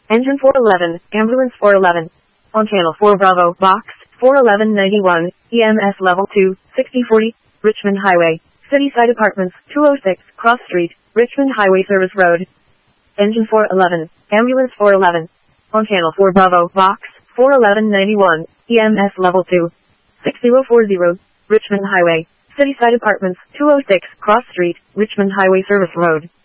Engine 411, Ambulance 411. On Channel 4 Bravo, Box 41191, EMS Level 2, 6040, Richmond Highway, Cityside Apartments, 206, Cross Street, Richmond Highway Service Road. Engine 411, Ambulance 411. On Channel 4 Bravo, Box 41191, EMS Level 2, 6040, Richmond Highway, Cityside Apartments, 206, Cross Street, Richmond Highway Service Road.